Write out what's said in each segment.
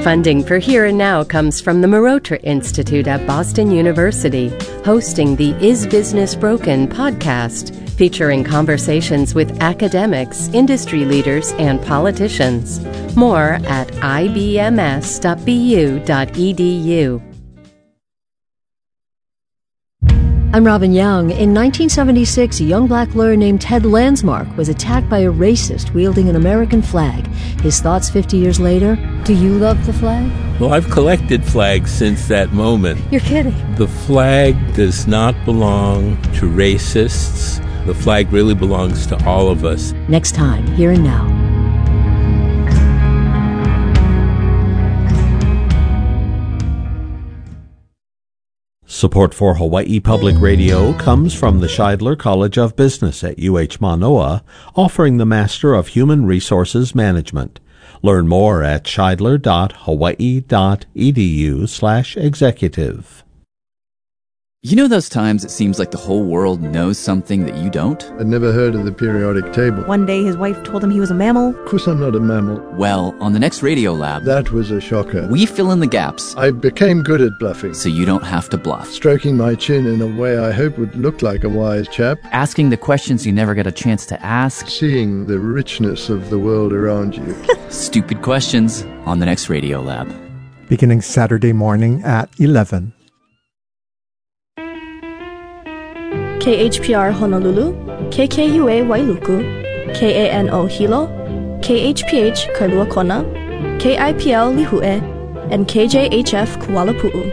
Funding for Here and Now comes from the Marotra Institute at Boston University, hosting the Is Business Broken podcast, featuring conversations with academics, industry leaders, and politicians. More at ibms.bu.edu. I'm Robin Young. In 1976, a young black lawyer named Ted Landsmark was attacked by a racist wielding an American flag. His thoughts 50 years later: do you love the flag? Well, I've collected flags since that moment. You're kidding. The flag does not belong to racists. The flag really belongs to all of us. Next time, Here and Now. Support for Hawaii Public Radio comes from the Scheidler College of Business at UH Manoa, offering the Master of Human Resources Management. Learn more at scheidler.hawaii.edu/executive. You know those times it seems like the whole world knows something that you don't? I'd never heard of the periodic table. One day his wife told him he was a mammal. Of course I'm not a mammal. Well, on the next Radio Lab, That was a shocker. we fill in the gaps I became good at bluffing. so you don't have to bluff. Stroking my chin in a way I hope would look like a wise chap. Asking the questions you never get a chance to ask. Seeing the richness of the world around you. Stupid questions on the next Radio Lab. Beginning Saturday morning at 11. KHPR Honolulu, KKUA Wailuku, KANO Hilo, KHPH Kailua Kona, KIPL Lihue, and KJHF Kuala Pu'u.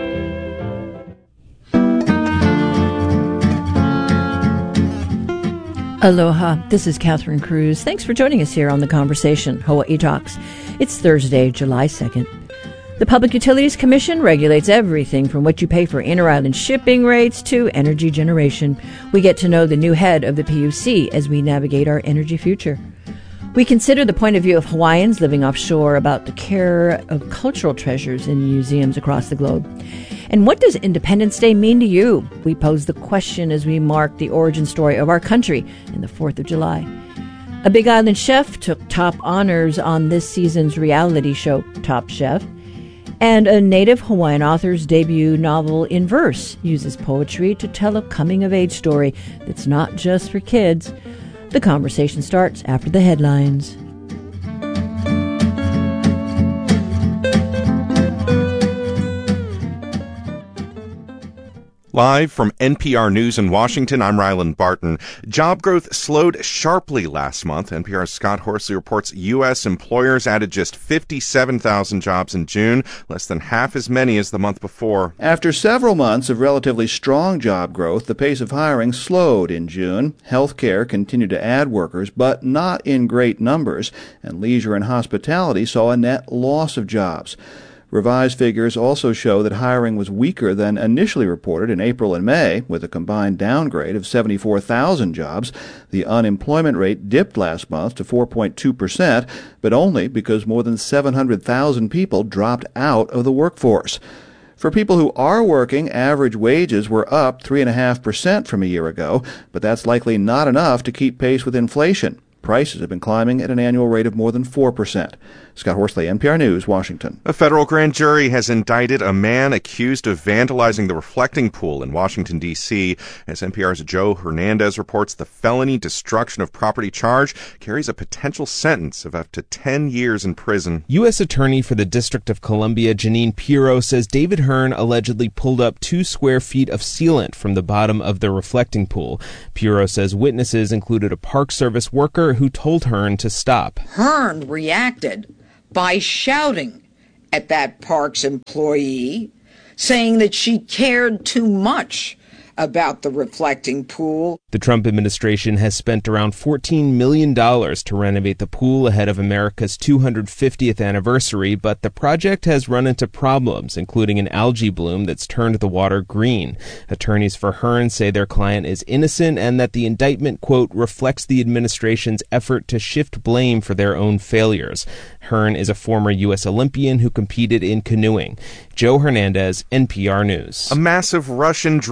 Aloha, this is Catherine Cruz. Thanks for joining us here on The Conversation, Hawaii Talks. It's Thursday, July 2nd. The Public Utilities Commission regulates everything from what you pay for inter-island shipping rates to energy generation. We get to know the new head of the PUC as we navigate our energy future. We consider the point of view of Hawaiians living offshore about the care of cultural treasures in museums across the globe. And what does Independence Day mean to you? We pose the question as we mark the origin story of our country in the 4th of July. A Big Island chef took top honors on this season's reality show, Top Chef. And a native Hawaiian author's debut novel in verse uses poetry to tell a coming-of-age story that's not just for kids. The conversation starts after the headlines. Live from NPR News in Washington, I'm Ryland Barton. Job growth slowed sharply last month. NPR's Scott Horsley reports U.S. employers added just 57,000 jobs in June, less than half as many as the month before. After several months of relatively strong job growth, the pace of hiring slowed in June. Healthcare continued to add workers, but not in great numbers, and leisure and hospitality saw a net loss of jobs. Revised figures also show that hiring was weaker than initially reported in April and May, with a combined downgrade of 74,000 jobs. The unemployment rate dipped last month to 4.2%, but only because more than 700,000 people dropped out of the workforce. For people who are working, average wages were up 3.5% from a year ago, but that's likely not enough to keep pace with inflation. Prices have been climbing at an annual rate of more than 4%. Scott Horsley, NPR News, Washington. A federal grand jury has indicted a man accused of vandalizing the reflecting pool in Washington, D.C. As NPR's Joe Hernandez reports, the felony destruction of property charge carries a potential sentence of up to 10 years in prison. U.S. Attorney for the District of Columbia, Janine Pirro, says David Hearn allegedly pulled up 2 square feet of sealant from the bottom of the reflecting pool. Pirro says witnesses included a Park Service worker who told Hearn to stop. Hearn reacted by shouting at that Parks employee, saying that she cared too much about the reflecting pool. The Trump administration has spent around $14 million to renovate the pool ahead of America's 250th anniversary, but the project has run into problems, including an algae bloom that's turned the water green. Attorneys for Hearn say their client is innocent and that the indictment, quote, reflects the administration's effort to shift blame for their own failures. Hearn is a former U.S. Olympian who competed in canoeing. Joe Hernandez, NPR News. A massive Russian drone and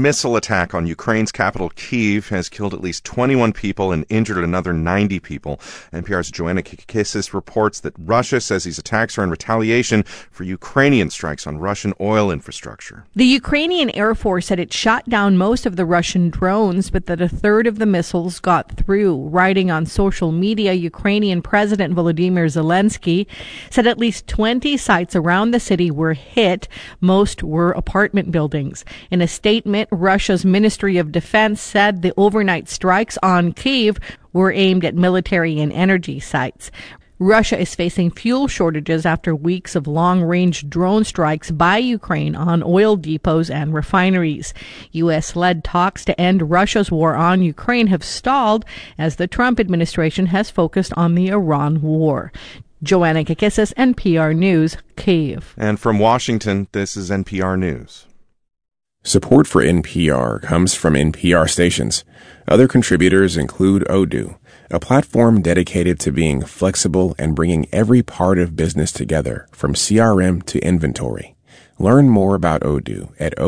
missile attack on Ukraine's capital, Kyiv, has killed at least 21 people and injured another 90 people. NPR's Joanna Kikakis reports that Russia says these attacks are in retaliation for Ukrainian strikes on Russian oil infrastructure. The Ukrainian Air Force said it shot down most of the Russian drones, but that a third of the missiles got through. Writing on social media, Ukrainian President Volodymyr Zelensky said at least 20 sites around the city were hit. Most were apartment buildings. In a statement, Russia's Ministry of Defense said the overnight strikes on Kyiv were aimed at military and energy sites. Russia is facing fuel shortages after weeks of long-range drone strikes by Ukraine on oil depots and refineries. U.S.-led talks to end Russia's war on Ukraine have stalled as the Trump administration has focused on the Iran war. Joanna Kikakis, NPR News, Kyiv. And from Washington, this is NPR News. Support for NPR comes from NPR stations. Other contributors include Odoo, a platform dedicated to being flexible and bringing every part of business together, from CRM to inventory. Learn more about Odoo at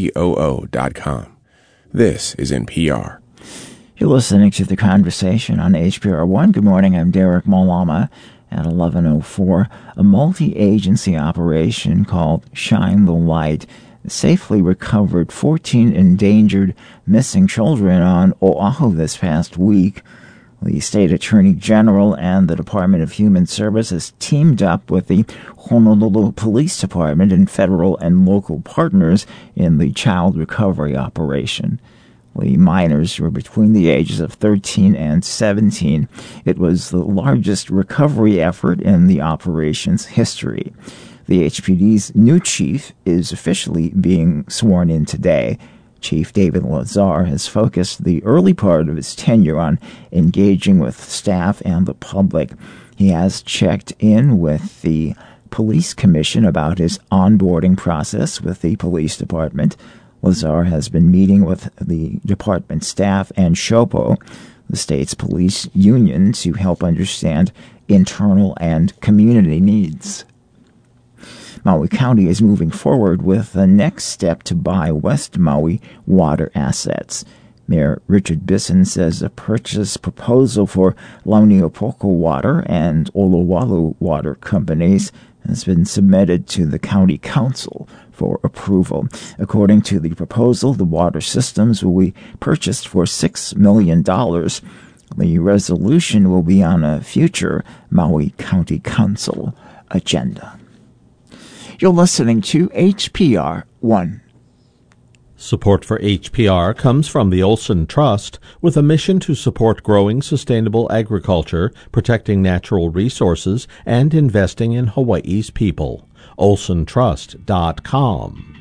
odoo.com. This is NPR. You're listening to The Conversation on HPR One. Good morning, I'm Derek Malama. At 11:04, a multi-agency operation called Shine the Light safely recovered 14 endangered missing children on Oahu this past week. The State Attorney General and the Department of Human Services teamed up with the Honolulu Police Department and federal and local partners in the child recovery operation. The minors were between the ages of 13 and 17. It was the largest recovery effort in the operation's history. The HPD's new chief is officially being sworn in today. Chief David Lazar has focused the early part of his tenure on engaging with staff and the public. He has checked in with the Police Commission about his onboarding process with the police department. Lazar has been meeting with the department staff and SHOPO, the state's police union, to help understand internal and community needs. Maui County is moving forward with the next step to buy West Maui water assets. Mayor Richard Bisson says a purchase proposal for Launiopoko Water and Olowalu Water Companies has been submitted to the County Council for approval. According to the proposal, the water systems will be purchased for $6 million. The resolution will be on a future Maui County Council agenda. You're listening to HPR One. Support for HPR comes from the Olson Trust, with a mission to support growing sustainable agriculture, protecting natural resources, and investing in Hawaii's people. olsontrust.com.